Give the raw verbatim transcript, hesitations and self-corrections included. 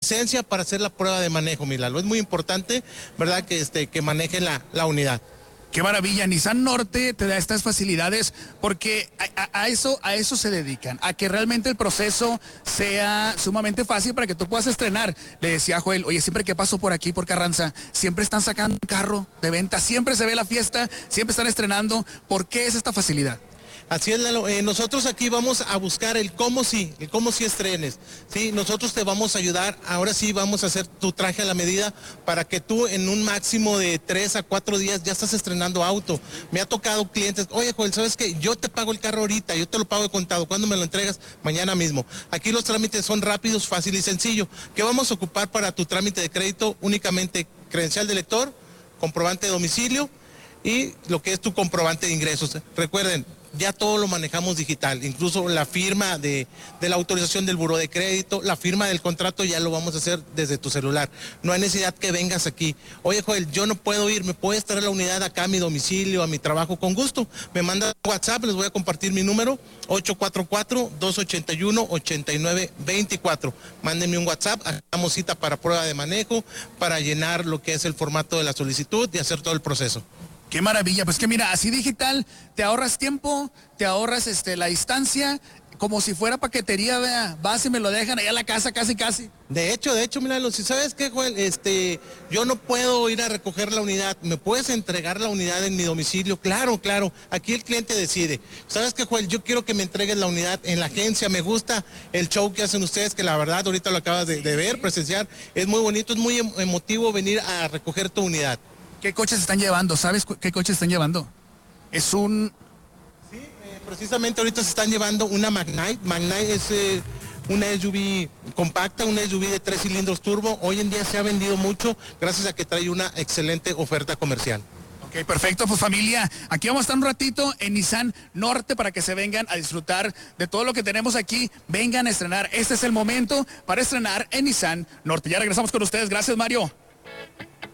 licencia para hacer la prueba de manejo, Milalo. Es muy importante, ¿verdad?, que, este, que manejen la, la unidad. Qué maravilla, Nissan Norte te da estas facilidades porque a, a, a eso a eso se dedican, a que realmente el proceso sea sumamente fácil para que tú puedas estrenar. Le decía a Joel, oye, siempre que paso por aquí, por Carranza, siempre están sacando un carro de venta, siempre se ve la fiesta, siempre están estrenando. ¿Por qué es esta facilidad? Así es, Lalo. Eh, nosotros aquí vamos a buscar el cómo sí, el cómo sí estrenes. Sí, nosotros te vamos a ayudar. Ahora sí vamos a hacer tu traje a la medida para que tú en un máximo de tres a cuatro días ya estás estrenando auto. Me ha tocado clientes, oye, Joel, ¿sabes qué? Yo te pago el carro ahorita, yo te lo pago de contado. ¿Cuándo me lo entregas? Mañana mismo. Aquí los trámites son rápidos, fácil y sencillo. ¿Qué vamos a ocupar para tu trámite de crédito? Únicamente credencial de lector, comprobante de domicilio y lo que es tu comprobante de ingresos. Recuerden, ya todo lo manejamos digital, incluso la firma de, de la autorización del buró de crédito, la firma del contrato ya lo vamos a hacer desde tu celular. No hay necesidad que vengas aquí. Oye, Joel, yo no puedo ir, ¿me puedes traer la unidad acá a mi domicilio, a mi trabajo? Con gusto. Me manda WhatsApp, les voy a compartir mi número, ocho cuatro cuatro, dos ocho uno, ocho nueve dos cuatro. Mándenme un WhatsApp, hagamos cita para prueba de manejo, para llenar lo que es el formato de la solicitud y hacer todo el proceso. Qué maravilla, pues que mira, así digital te ahorras tiempo, te ahorras este, la distancia, como si fuera paquetería, vea, vas y me lo dejan allá a la casa casi casi. De hecho, de hecho, míralo, si sabes qué, Joel, este, yo no puedo ir a recoger la unidad, ¿me puedes entregar la unidad en mi domicilio? Claro, claro, aquí el cliente decide. ¿Sabes qué, Joel? Yo quiero que me entregues la unidad en la agencia, me gusta el show que hacen ustedes, que la verdad ahorita lo acabas de, de ver, presenciar, es muy bonito, es muy emotivo venir a recoger tu unidad. ¿Qué coches están llevando? ¿Sabes qué coches están llevando? Es un... Sí, eh, precisamente ahorita se están llevando una Magnite. Magnite es eh, una S U V compacta, una S U V de tres cilindros turbo. Hoy en día se ha vendido mucho gracias a que trae una excelente oferta comercial. Ok, perfecto, pues familia, aquí vamos a estar un ratito en Nissan Norte para que se vengan a disfrutar de todo lo que tenemos aquí. Vengan a estrenar, este es el momento para estrenar en Nissan Norte. Ya regresamos con ustedes, gracias Mario.